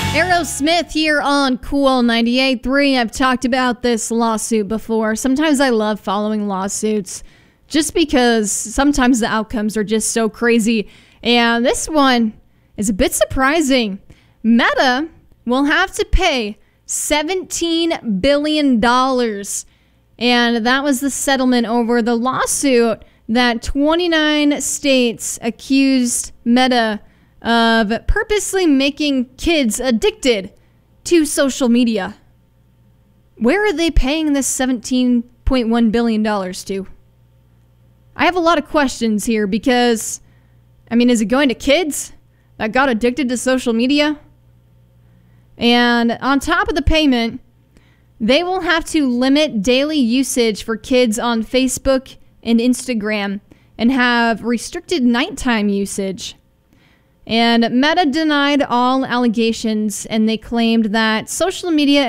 Aerosmith here on Cool 98.3. I've talked about this lawsuit before. Sometimes I love following lawsuits just because sometimes the outcomes are just so crazy. And this one is a bit surprising. Meta will have to pay $17 billion. And that was the settlement over the lawsuit that 29 states accused Meta of purposely making kids addicted to social media. Where are they paying this $17.1 billion to? I have a lot of questions here because, is it going to kids that got addicted to social media? And on top of the payment, they will have to limit daily usage for kids on Facebook and Instagram and have restricted nighttime usage. And Meta denied all allegations, and they claimed that social media